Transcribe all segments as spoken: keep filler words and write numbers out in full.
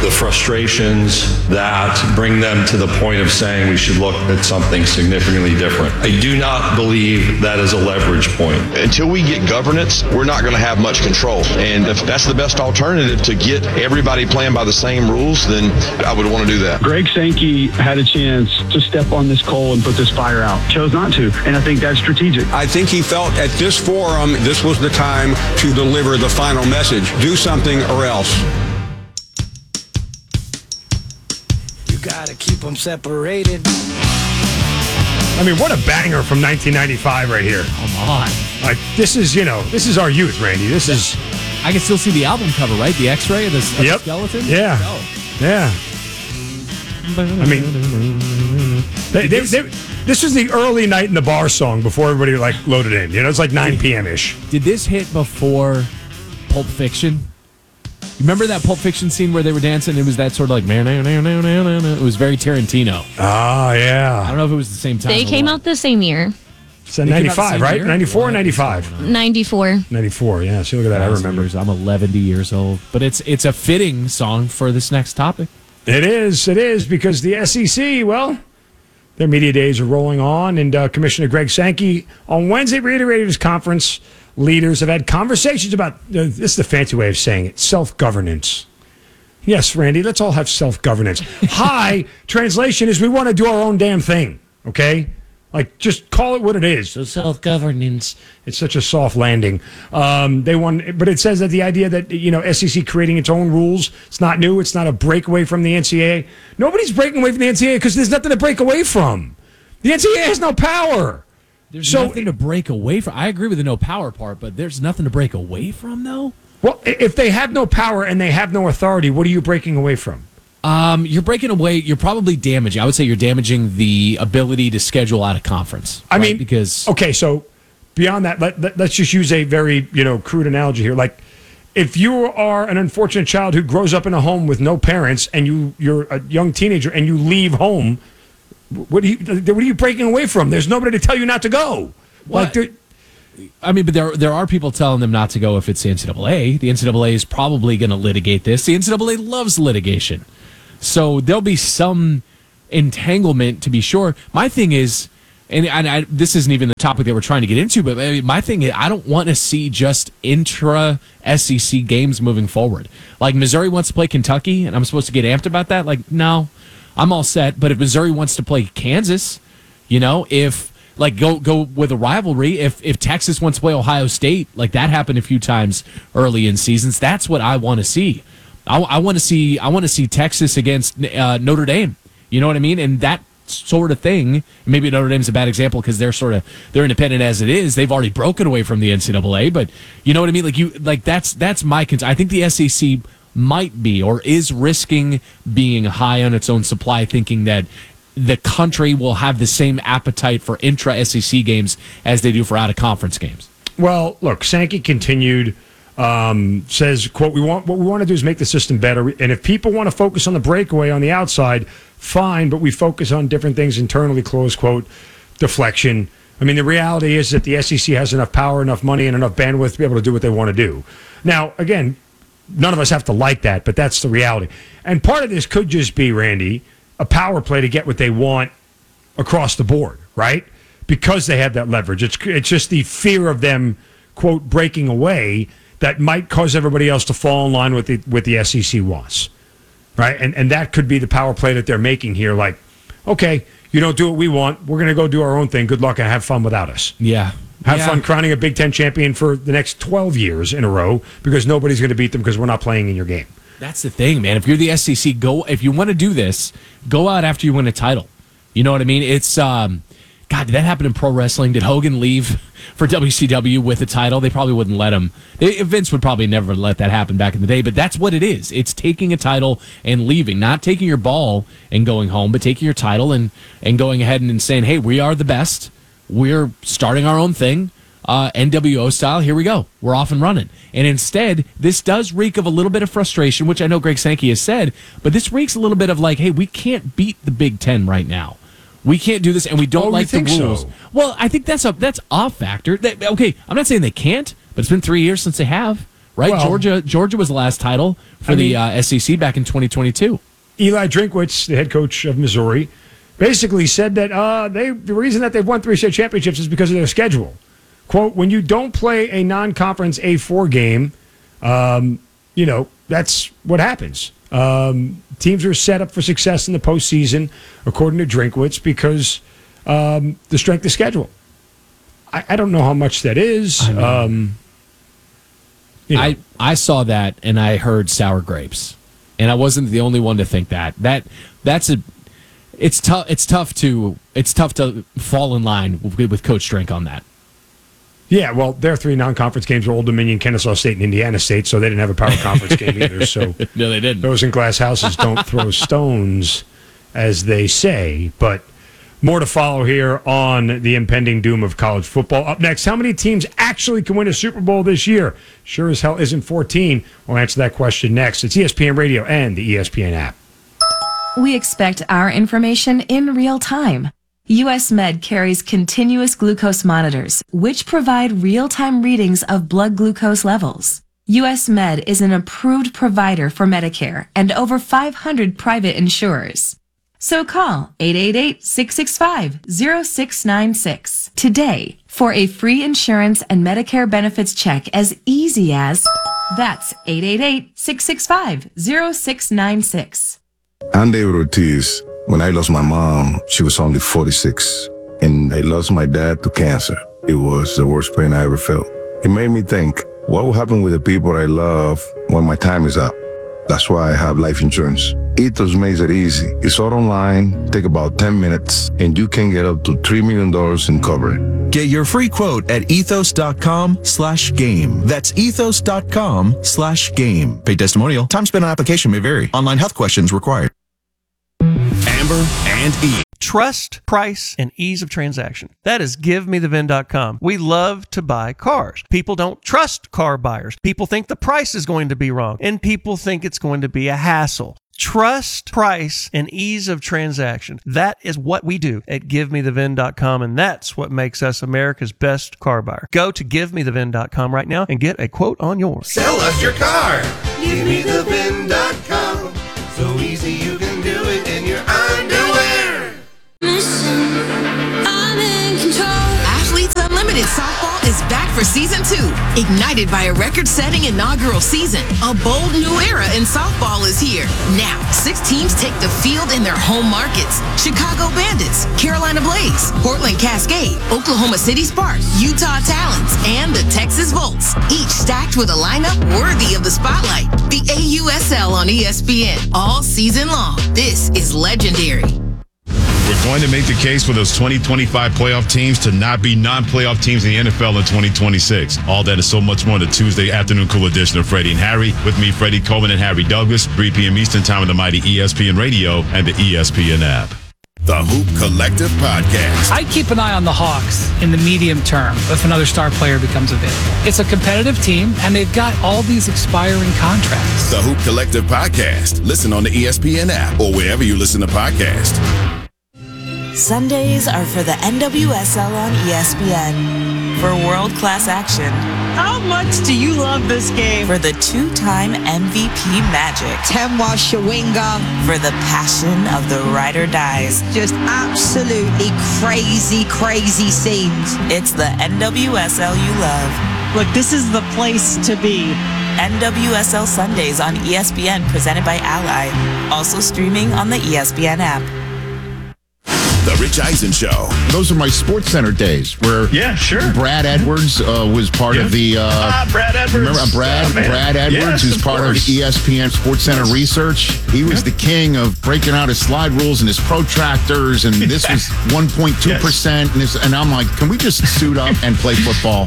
the frustrations that bring them to the point of saying we should look at something significantly different. I do not believe that is a leverage point. Until we get governance, we're not going to have much control. And if that's the best alternative to get everybody playing by the same rules, then I would want to do that. Greg Sankey had a chance to step on this coal and put this fire out. Chose not to. And I think that's strategic. I think he felt at this forum, this was the time to deliver the final message. Do something or else. You gotta keep them separated. I mean, what a banger from nineteen ninety-five right here. Come on. Like, this is, you know, this is our youth, Randy. This is... I can still see the album cover, right? The X-ray of the, of yep. the skeleton? Yeah. Oh. Yeah. I mean, they, they, they, this was the early Night in the Bar song before everybody, like, loaded in. You know, it's like nine p.m.-ish. Did this hit before Pulp Fiction? Remember that Pulp Fiction scene where they were dancing? It was that sort of like, it was very Tarantino. Oh, yeah. I don't know if it was the same time. They came out the same year. It's ninety-five, right? Year? ninety-four or ninety-five? ninety-four. ninety-four, yeah. See, look at that. I remember. Years. I'm eleven years old. But it's it's a fitting song for this next topic. It is. It is, because the S E C, well, their media days are rolling on, and uh, Commissioner Greg Sankey on Wednesday reiterated his conference leaders have had conversations about, uh, this is the fancy way of saying it, self-governance. Yes, Randy, let's all have self-governance. Hi, translation is we want to do our own damn thing, okay? Like, just call it what it is. So self-governance. It's such a soft landing. Um, they want, but it says that the idea that, you know, S E C creating its own rules, it's not new. It's not a breakaway from the N C double A. Nobody's breaking away from the N C double A because there's nothing to break away from. The N C double A has no power. There's so, nothing to break away from. I agree with the no power part, but there's nothing to break away from, though? Well, if they have no power and they have no authority, what are you breaking away from? Um, you're breaking away. You're probably damaging. I would say you're damaging the ability to schedule out a conference. I right? mean, because okay, so beyond that, let, let, let's just use a very, you know, crude analogy here. Like, if you are an unfortunate child who grows up in a home with no parents, and you you're a young teenager and you leave home, what are you what are you breaking away from? There's nobody to tell you not to go. What? Like, I mean, but there there are people telling them not to go if it's the N C double A. The N C double A is probably going to litigate this. The N C double A loves litigation. So there'll be some entanglement, to be sure. My thing is, and, and I, this isn't even the topic that we're trying to get into, but my thing is, I don't want to see just intra-S E C games moving forward. Like, Missouri wants to play Kentucky, and I'm supposed to get amped about that? Like, no, I'm all set. But if Missouri wants to play Kansas, you know, if, like, go go with a rivalry, if, if Texas wants to play Ohio State, like that happened a few times early in seasons, that's what I want to see. I, I want to see I want to see Texas against uh, Notre Dame. You know what I mean? And that sort of thing. Maybe Notre Dame's a bad example because they're sort of they're independent as it is. They've already broken away from the N C double A. But you know what I mean? Like you like that's that's my concern. I think the S E C might be or is risking being high on its own supply, thinking that the country will have the same appetite for intra S E C games as they do for out of conference games. Well, look, Sankey continued. Um, says, quote, we want what we want to do is make the system better. And if people want to focus on the breakaway on the outside, fine, but we focus on different things internally, close quote, deflection. I mean, the reality is that the S E C has enough power, enough money, and enough bandwidth to be able to do what they want to do. Now, again, none of us have to like that, but that's the reality. And part of this could just be, Randy, a power play to get what they want across the board, right? Because they have that leverage. It's it's just the fear of them, quote, breaking away that might cause everybody else to fall in line with the with the S E C wants, right? And and that could be the power play that they're making here. Like, okay, you don't do what we want, we're going to go do our own thing. Good luck and have fun without us. Yeah, have yeah. fun crowning a Big Ten champion for the next twelve years in a row because nobody's going to beat them because we're not playing in your game. That's the thing, man. If you're the S E C, go if you want to do this, go out after you win a title. You know what I mean? It's um. God, did that happen in pro wrestling? Did Hogan leave for W C W with a title? They probably wouldn't let him. Vince would probably never let that happen back in the day, but that's what it is. It's taking a title and leaving, not taking your ball and going home, but taking your title and, and going ahead and, and saying, hey, we are the best. We're starting our own thing, uh, N W O style. Here we go. We're off and running. And instead, this does reek of a little bit of frustration, which I know Greg Sankey has said, but this reeks a little bit of like, hey, we can't beat the Big Ten right now. We can't do this, and we don't oh, like the rules. So? Well, I think that's a that's a factor. That, okay, I'm not saying they can't, but it's been three years since they have, right? Well- Georgia Georgia was the last title for I the mean- uh, S E C back in twenty twenty-two. Eli Drinkwitz, the head coach of Missouri, basically said that uh, they the reason that they've won three state championships is because of their schedule. Quote, when you don't play a non-conference A four game, um, you know, that's what happens. Um, teams are set up for success in the postseason, according to Drinkwitz, because um, the strength of schedule. I, I don't know how much that is. I mean- Um, you know. I, I saw that and I heard sour grapes, and I wasn't the only one to think that. That that's a it's tough. It's tough to it's tough to fall in line with, with Coach Drink on that. Yeah, well, their three non-conference games were Old Dominion, Kennesaw State, and Indiana State, so they didn't have a power conference game either. So No, they didn't. those in glass houses don't throw stones, as they say. But more to follow here on the impending doom of college football. Up next, how many teams actually can win a Super Bowl this year? Sure as hell isn't fourteen. We'll answer that question next. It's E S P N Radio and the E S P N app. We expect our information in real time. U S Med carries continuous glucose monitors, which provide real-time readings of blood glucose levels. U S Med is an approved provider for Medicare and over five hundred private insurers. So call eight eight eight, six six five, zero six nine six today for a free insurance and Medicare benefits check as easy as that's eight eight eight, six six five, zero six nine six. I'm David Ortiz. When I lost my mom, she was only forty-six, and I lost my dad to cancer. It was the worst pain I ever felt. It made me think, what will happen with the people I love when my time is up? That's why I have life insurance. Ethos makes it easy. It's all online, take about ten minutes, and you can get up to three million dollars in coverage. Get your free quote at ethos.com slash game. That's ethos.com slash game. Paid testimonial. Time spent on application may vary. Online health questions required. Amber and E. Trust, price, and ease of transaction. That is give me the V I N dot com. We love to buy cars. People don't trust car buyers. People think the price is going to be wrong, and people think it's going to be a hassle. Trust, price, and ease of transaction. That is what we do at give me the V I N dot com, and that's what makes us America's best car buyer. Go to give me the V I N dot com right now and get a quote on yours. Sell us your car. give me the V I N dot com. So easy you can do it in your underwear. I'm in control. Athletes Unlimited Softball is back for season two. Ignited by a record-setting inaugural season, a bold new era in softball is here. Now, six teams take the field in their home markets. Chicago Bandits, Carolina Blaze, Portland Cascade, Oklahoma City Sparks, Utah Talons, and the Texas Volts. Each stacked with a lineup worthy of the spotlight. The A U S L on E S P N all season long. This is legendary. We're going to make the case for those twenty twenty-five playoff teams to not be non-playoff teams in the N F L in twenty twenty-six. All that is so much more in the Tuesday afternoon cool edition of Freddie and Harry. With me, Freddie Coleman and Harry Douglas, three p.m. Eastern time on the mighty E S P N Radio and the E S P N app. The Hoop Collective Podcast. I'd keep an eye on the Hawks in the medium term if another star player becomes available. It's a competitive team, and they've got all these expiring contracts. The Hoop Collective Podcast. Listen on the E S P N app or wherever you listen to podcasts. Sundays are for the N W S L on E S P N. For world-class action. How much do you love this game? For the two-time M V P magic. Temwa Shawinga. For the passion of the ride or dies. Just absolutely crazy, crazy scenes. It's the N W S L you love. Look, this is the place to be. N W S L Sundays on E S P N, presented by Ally. Also streaming on the E S P N app. The Rich Eisen Show. Those are my Sports Center days where yeah, sure. Brad Edwards uh, was part yeah. of the... Uh, ah, Brad Edwards. Remember uh, Brad? Oh, Brad Edwards, yes, who's part course. of E S P N Sports Center yes. Research. He was yeah. the king of breaking out his slide rules and his protractors, and this was one point two percent. Yes. And, this, and I'm like, can we just suit up and play football?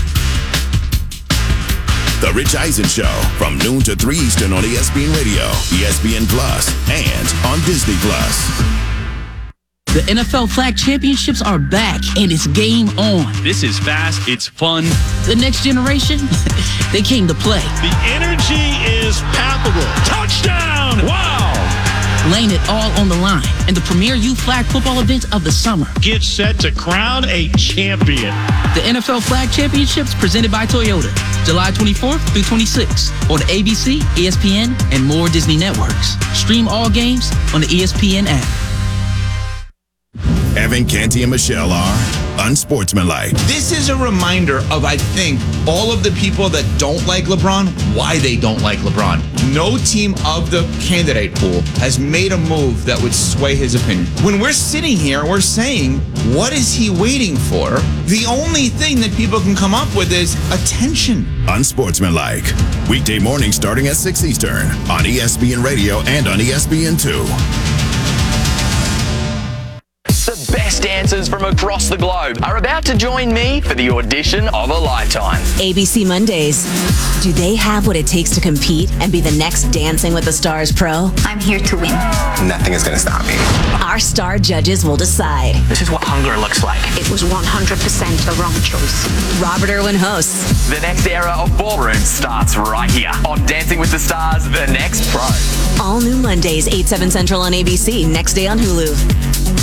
The Rich Eisen Show, from noon to three Eastern on E S P N Radio, E S P N Plus, and on Disney Plus. The N F L Flag Championships are back, and it's game on. This is fast. It's fun. The next generation, they came to play. The energy is palpable. Touchdown! Wow! laying it all on the line in the premier youth flag football event of the summer. Get set to crown a champion. The N F L Flag Championships presented by Toyota, July twenty-fourth through twenty-sixth on A B C, E S P N, and more Disney networks. Stream all games on the E S P N app. Evan, Canty, and Michelle are unsportsmanlike. This is a reminder of, I think, all of the people that don't like LeBron, why they don't like LeBron. No team of the candidate pool has made a move that would sway his opinion. When we're sitting here, we're saying, what is he waiting for? The only thing that people can come up with is attention. Unsportsmanlike. Weekday mornings starting at six Eastern on E S P N Radio and on E S P N two. The best dancers from across the globe are about to join me for the audition of a lifetime. A B C Mondays. Do they have what it takes to compete and be the next Dancing with the Stars pro? I'm here to win. Nothing is going to stop me. Our star judges will decide. This is what hunger looks like. It was one hundred percent the wrong choice. Robert Irwin hosts. The next era of ballroom starts right here on Dancing with the Stars, The Next Pro. All new Mondays, eight, seven Central on A B C. Next day on Hulu.